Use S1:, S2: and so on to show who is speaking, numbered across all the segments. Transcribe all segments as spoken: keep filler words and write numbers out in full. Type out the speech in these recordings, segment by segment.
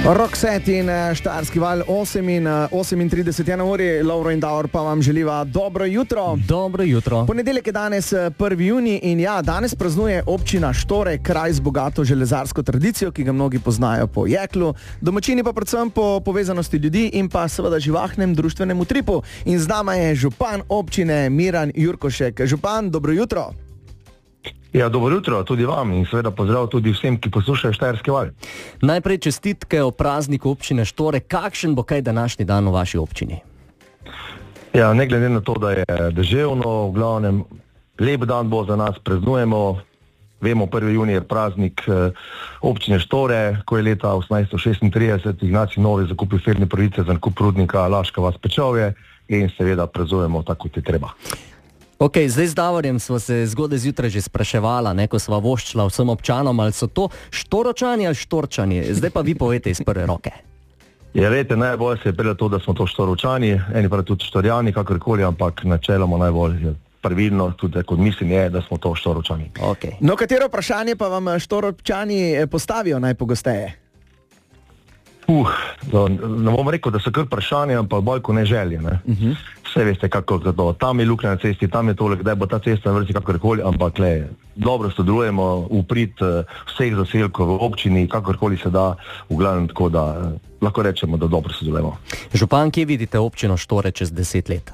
S1: Rockset in Štajerski val osem in osemintrideset na uri. Lovro in Davor pa vam želiva dobro jutro.
S2: Dobro jutro.
S1: Ponedeljek je danes prvi junij in ja, danes praznuje občina Štore, kraj z bogato železarsko tradicijo, ki ga mnogi poznajo po jeklu, domačini pa predvsem po povezanosti ljudi in pa seveda živahnem društvenem utripu. In z nama je župan občine Miran Jurkošek. Župan, dobro jutro.
S3: Ja, dobro jutro tudi vam in seveda pozdrav tudi vsem, ki poslušajo Štajerski val.
S2: Najprej čestitke o prazniku občine Štore. Kakšen bo kaj današnji dan v vaši občini?
S3: Ja, ne glede na to, da je deževno, v glavnem lep dan bo za nas, praznujemo. Vemo, prvi junij je praznik eh, občine Štore, ko je leta osemnajststo šestintrideset Ignacij Novi zakupil firme pravice za nakup rudnika Laška vas Pečovje in seveda praznujemo tako, kot je treba.
S2: Ok, zdaj z Davorjem smo se zgodaj zjutraj že spraševala, ne, ko sva voščila vsem občanom, ali so to Štoročani ali Štorčani. Zdaj pa vi povete iz prve roke.
S3: Ja, vete, najbolj se je prilo to, da smo to Štoročani, eni pa tudi Štorjani, kakorkoli, ampak načeloma najbolj je pravilno, tudi kot mislim je, da smo to Štoročani.
S2: Okay.
S1: No, katero vprašanje pa vam Štoročani postavijo najpogosteje?
S3: Uh, no, ne bom rekel, da so kar vprašanje, ampak bolj kot ne želje. Ne? Uh-huh. Vse veste, kako je to. Tam je luknja na cesti, tam je tole, kdaj bo ta cesta na vrsti kakorkoli, ampak le, dobro sodelujemo v prid uh, vseh zaselkov v občini, kakorkoli se da, v glavnem tako, da uh, lahko rečemo, da dobro sodelujemo.
S2: Župan, kje vidite občino Štore čez deset let?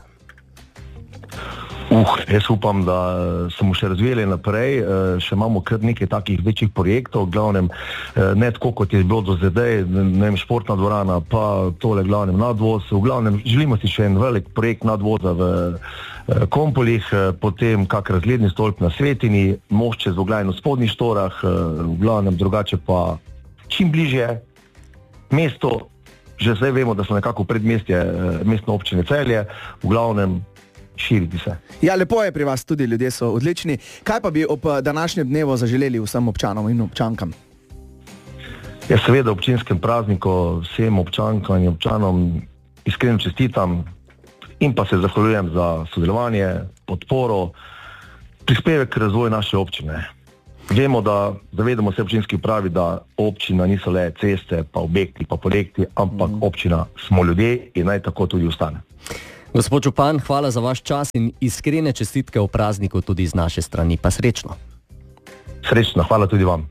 S3: Uh, jaz upam, da smo še razvijali naprej, še imamo kar nekaj takih večjih projektov, v glavnem ne tako, kot je bilo do zdaj, ne vem, športna dvorana, pa tole glavnem nadvoz, v glavnem želimo si še en velik projekt nadvoza v Kompolih, potem kak razgledni stolp na Svetini, most čez Voglajno v Spodnjih Štorah, v glavnem drugače pa čim bližje mesto, že zdaj vemo, da so nekako predmestje mestne občine Celje, v glavnem širiti se.
S1: Ja, lepo je pri vas, tudi ljudje so odlični. Kaj pa bi ob današnjem dnevu zaželeli vsem občanom in občankam?
S3: Ja, seveda občinskem prazniku vsem občankam in občanom iskreno čestitam in pa se zahvaljujem za sodelovanje, podporo, prispevek k razvoju naše občine. Vemo, da zavedamo se občinski upravi, da občina niso le ceste, pa objekti, pa projekti, ampak mm. občina smo ljudje in naj tako tudi ostane.
S2: Gospod župan, hvala za vaš čas in iskrene čestitke o prazniku tudi z naše strani. Pa srečno.
S3: Srečno, hvala tudi vam.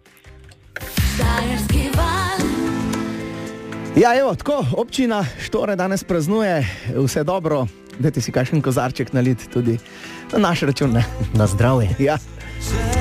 S1: Ja, evo, tako, občina Štore danes praznuje, vse dobro, dajte si kakšen kozarček nalit tudi na naš račun, ne?
S2: Na zdravje.
S1: Ja.